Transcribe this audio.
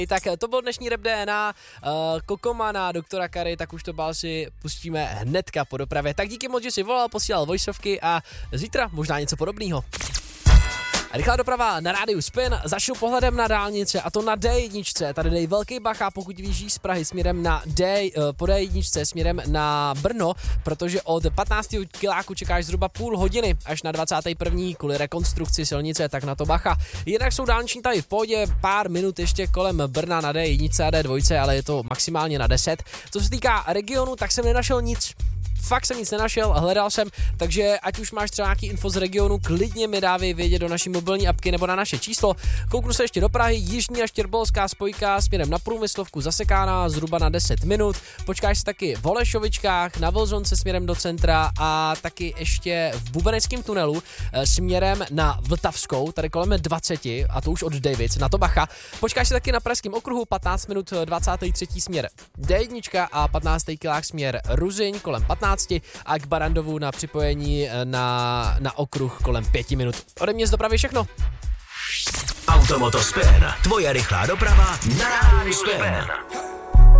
Tak to byl dnešní rap DNA, Kokoma na doktora Kary, tak už to bál si pustíme hnedka po dopravě. Tak díky moc, že jsi volal, posílal voiceovky a zítra možná něco podobného. Rychlá doprava na rádiu Spin, začnu pohledem na dálnice, a to na D1, tady dej velký bacha, pokud vyjíždíš z Prahy směrem na po D1 směrem na Brno, protože od 15. kiláku čekáš zhruba půl hodiny až na 21. kvůli rekonstrukci silnice, tak na to bacha. Jinak jsou dálniční tahy v pohodě, pár minut ještě kolem Brna na D1 a D2, ale je to maximálně na 10. Co se týká regionu, tak jsem nenašel nic. Fakt jsem nic nenašel, hledal jsem, takže ať už máš třeba nějaký info z regionu, klidně mi dávej vědět do naší mobilní apky nebo na naše číslo. Kouknu se ještě do Prahy, jižní a štěrbolská spojka směrem na Průmyslovku zasekána zhruba na 10 minut. Počkáš se taky v Holešovičkách, na Vlzonce směrem do centra a taky ještě v Bubeneckém tunelu směrem na Vltavskou, tady kolem 20 a to už od Davids, na to bacha. Počkáš se taky na Pražském okruhu 15 minut 23. směr D1 a 15. kilák směr Ruzyň kolem 15 a k Barandovu na připojení na okruh kolem 5 minut. Ode mě z dopravy všechno. Automoto Spin, tvoje rychlá doprava na rádiu Spin.